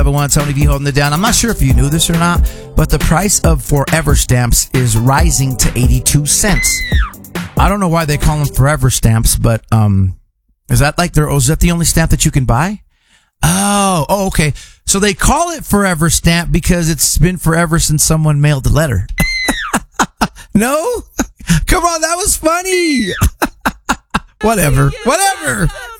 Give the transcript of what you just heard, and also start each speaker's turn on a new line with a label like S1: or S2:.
S1: One, Tony V holding it down. I'm not sure if you knew this or not, but the price of Forever stamps is rising to 82 cents. I don't know why they call them Forever stamps, but is that the only stamp that you can buy? Oh, okay. So they call it Forever stamp because it's been forever since someone mailed the letter. No? Come on, that was funny. Whatever.